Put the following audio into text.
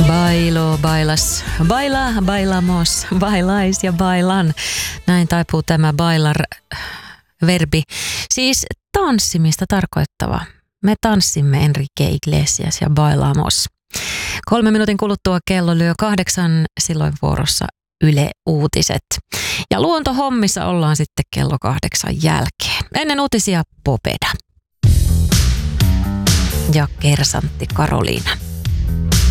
Bailo, bailas, baila, bailamos, bailais ja bailan. Näin taipuu tämä bailar-verbi. Siis tanssimista tarkoittava. Me tanssimme Enrique Iglesias ja bailamos. 3 minuutin kuluttua kello lyö 8, silloin vuorossa Yle Uutiset. Ja luontohommissa ollaan sitten kello 8 jälkeen. Ennen uutisia Popeda ja kersantti Karoliina.